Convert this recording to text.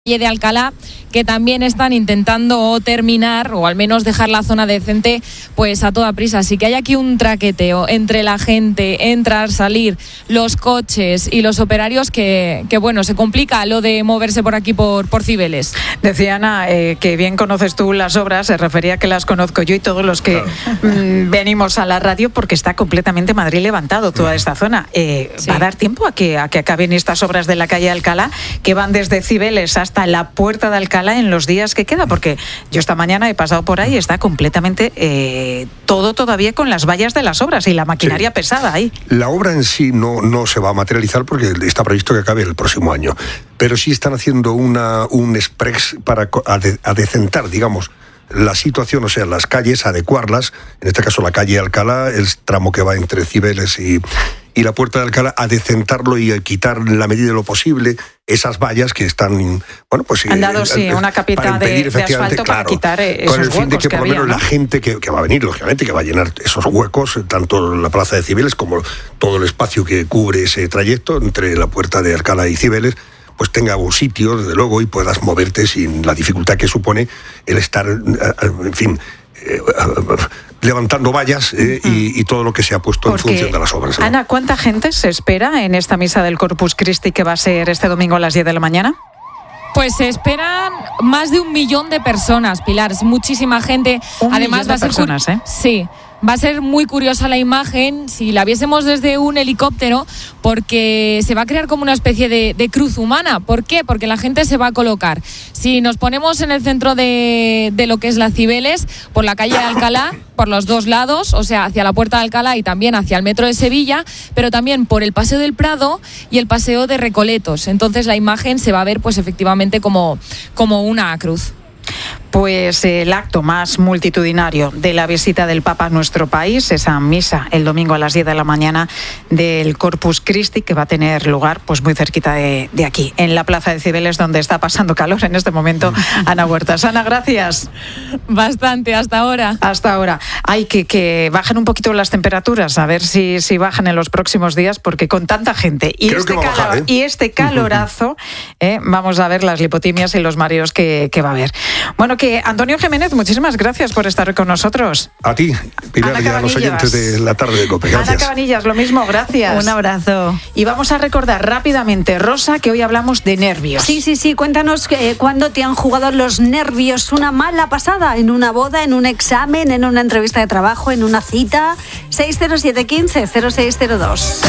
de Alcalá, que también están intentando terminar o al menos dejar la zona decente pues a toda prisa. Así que hay aquí un traqueteo entre la gente, entrar, salir, los coches y los operarios que bueno, se complica lo de moverse por aquí por Cibeles. Decía Ana que bien conoces tú las obras, se refería a que las conozco yo y todos los que venimos a la radio, porque está completamente Madrid levantado toda esta zona. Sí. ¿Va a dar tiempo a que acaben estas obras de la calle Alcalá, que van desde Cibeles hasta la Puerta de Alcalá en los días que queda? Porque yo esta mañana he pasado por ahí y está completamente todo todavía con las vallas de las obras y la maquinaria pesada ahí. La obra en sí no se va a materializar porque está previsto que acabe el próximo año, pero sí están haciendo un express para adecentar, digamos, la situación, o sea, las calles, adecuarlas, en este caso la calle Alcalá, el tramo que va entre Cibeles y la Puerta de Alcalá, adecentarlo y quitar en la medida de lo posible esas vallas que están, bueno, pues han dado una capita de asfalto, claro, para quitar esos huecos, con el fin de que por lo menos la gente que va a venir, lógicamente, que va a llenar esos huecos, tanto la plaza de Cibeles como todo el espacio que cubre ese trayecto entre la Puerta de Alcalá y Cibeles, pues tenga un sitio, desde luego, y puedas moverte sin la dificultad que supone el estar, en fin, levantando vallas y todo lo que se ha puesto en función de las obras, ¿no? Ana, ¿cuánta gente se espera en esta misa del Corpus Christi que va a ser este domingo a las 10 de la mañana? Pues se esperan más de 1 millón de personas, Pilar, es muchísima gente. Además va a ser personas, sí. Va a ser muy curiosa la imagen si la viésemos desde un helicóptero, porque se va a crear como una especie de cruz humana. ¿Por qué? Porque la gente se va a colocar. Si nos ponemos en el centro de lo que es la Cibeles, por la calle de Alcalá, por los dos lados, o sea, hacia la Puerta de Alcalá y también hacia el metro de Sevilla, pero también por el Paseo del Prado y el Paseo de Recoletos. Entonces la imagen se va a ver pues efectivamente como una cruz. Pues el acto más multitudinario de la visita del Papa a nuestro país, esa misa el domingo a las 10 de la mañana del Corpus Christi, que va a tener lugar pues muy cerquita de aquí, en la Plaza de Cibeles, donde está pasando calor en este momento Ana Huertas. Ana, gracias. Bastante, hasta ahora. Hasta ahora. Hay que bajen un poquito las temperaturas, a ver si bajan en los próximos días, porque con tanta gente y este calorazo, vamos a ver las lipotimias y los mareos que va a haber. Bueno, que Antonio Jiménez, muchísimas gracias por estar con nosotros. A ti, Pilar, y a los oyentes de la tarde de COPE. Gracias. Ana Cabanillas, lo mismo, gracias. Un abrazo. Y vamos a recordar rápidamente, Rosa, que hoy hablamos de nervios. Sí, cuéntanos cuándo te han jugado los nervios una mala pasada, en una boda, en un examen, en una entrevista de trabajo, en una cita. 60715 0602.